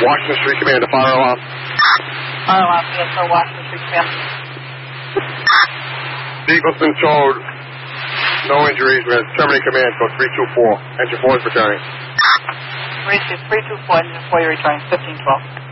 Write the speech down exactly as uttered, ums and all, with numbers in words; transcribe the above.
Washington Street Command, the fire alarm. Fire alarm, yes, sir, Washington Street Command. Vehicle's been towed. No injuries. We're going to terminate command, code three two four. Engine four is returning. three two four, engine four, you're returning, fifteen twelve.